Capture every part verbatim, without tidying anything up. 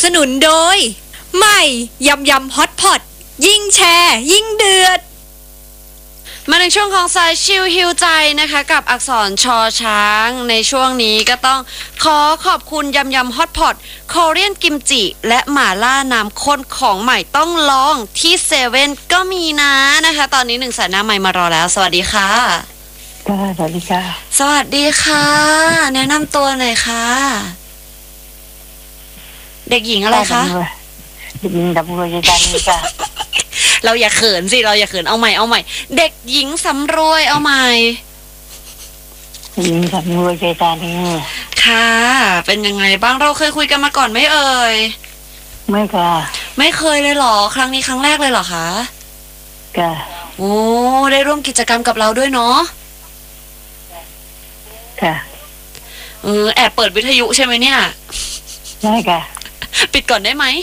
สนุนโดยใหม่ยำยำฮอตพอตยิ่งแชร์ยิ่งเดือดมาในช่วงของสายชิลฮิวใจนะคะกับอักษรชอช้างในช่วงนี้ก็ต้องขอขอบคุณยำยำฮอตพอตโคเรียนกิมจิและหม่าล่าน้ำข้นของใหม่ต้องลองที่เซเว่นก็มีนะนะคะตอนนี้หนึ่งสายหน้าใหม่มารอแล้วสวัสดีค่ะค่ะสวัสดีค่ะสวัสดีค่ะแนะนำตัวหน่อยค่ะเด็กหญิงอะไรคะเด็กหญิงดำรวยใจจันทร์ค่ะเราอย่าเขินสิเราอย่าเขินเอาใหม่เอาใหม่เด็กหญิงสำรวยเอาใหม่หญิงดำรวยใจจันทร์ค่ะเป็นยังไงบ้างเราเคยคุยกันมาก่อนไหมเอ่ยไม่ค่ะไม่เคยเลยเหรอครั้งนี้ครั้งแรกเลยเหรอคะค่ะโอ้ได้ร่วมกิจกรรมกับเราด้วยเนาะค่ะเออแอบเปิดวิทยุใช่ไหมเนี่ยได้ค่ะปิดก่อนได้ไหม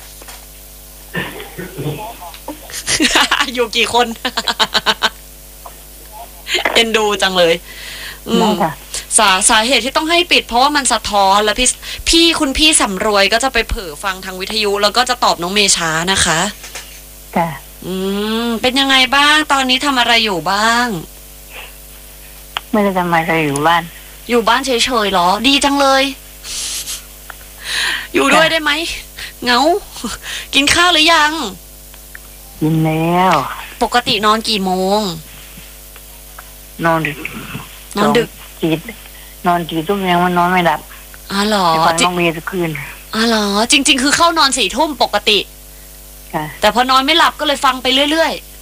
อยู่กี่คน เอ็นดูจังเลยได้ค่ะสาสาเหตุที่ต้องให้ปิดเพราะว่ามันสะท้อนแล้วพี่พี่คุณพี่สำรวยก็จะไปเผลอฟังทางวิทยุแล้วก็จะตอบน้องเมช้านะคะค่ะอืมเป็นยังไงบ้างตอนนี้ทำอะไรอยู่บ้างไม่ได้ทำอะไรอยู่บ้านอยู่บ้านเฉยๆหรอดีจังเลยอยู่ด้วยได้ไหมเหงากินข้าวหรือยังกินแล้วปกตินอนกี่โมงนอนดึกนอนดึกจีดนอนจีดตุ้มยังมันนอนไม่หลับอ๋อเหรอจริงต้องมีทุกคืนอ๋อเหรอจริงๆคือเข้านอนสี่ทุ่มปกติแต่พอนอนไม่หลับก็เลยฟังไปเรื่อยๆ